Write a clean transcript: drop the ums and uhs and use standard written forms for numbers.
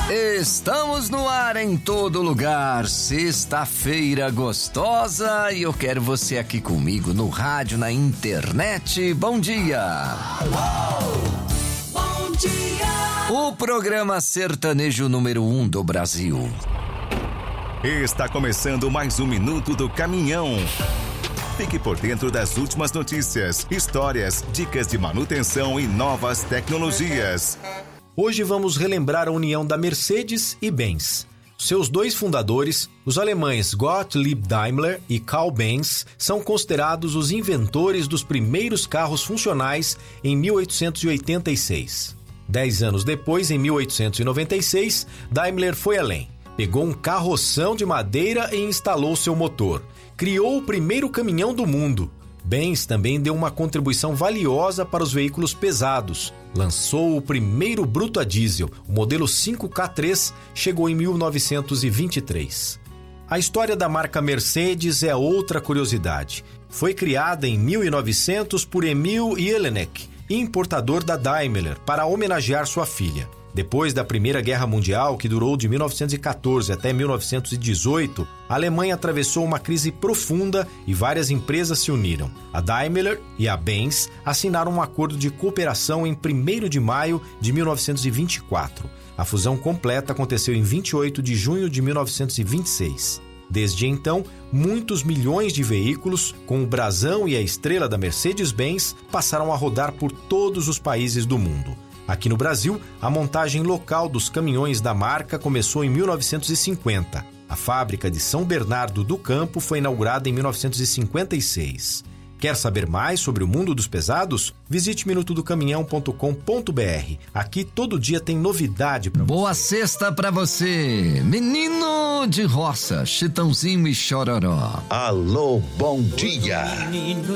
Estamos no ar em todo lugar, sexta-feira gostosa e eu quero você aqui comigo no rádio, na internet. Bom dia! Bom dia! O programa sertanejo número 1 do Brasil. Está começando mais um Minuto do Caminhão. Fique por dentro das últimas notícias, histórias, dicas de manutenção e novas tecnologias. Hoje vamos relembrar a união da Mercedes e Benz. Seus dois fundadores, os alemães Gottlieb Daimler e Karl Benz, são considerados os inventores dos primeiros carros funcionais em 1886. 10 anos depois, em 1896, Daimler foi além. Pegou um carroção de madeira e instalou seu motor. Criou o primeiro caminhão do mundo. Benz também deu uma contribuição valiosa para os veículos pesados. Lançou o primeiro bruto a diesel, o modelo 5K3, chegou em 1923. A história da marca Mercedes é outra curiosidade. Foi criada em 1900 por Emil Jelinek, importador da Daimler, para homenagear sua filha. Depois da Primeira Guerra Mundial, que durou de 1914 até 1918, a Alemanha atravessou uma crise profunda e várias empresas se uniram. A Daimler e a Benz assinaram um acordo de cooperação em 1º de maio de 1924. A fusão completa aconteceu em 28 de junho de 1926. Desde então, muitos milhões de veículos, com o brasão e a estrela da Mercedes-Benz, passaram a rodar por todos os países do mundo. Aqui no Brasil, a montagem local dos caminhões da marca começou em 1950. A fábrica de São Bernardo do Campo foi inaugurada em 1956. Quer saber mais sobre o mundo dos pesados? Visite minutodocaminhão.com.br. Aqui todo dia tem novidade para você. Boa sexta pra você, menino de roça, Chitãozinho e Chororó. Alô, bom dia!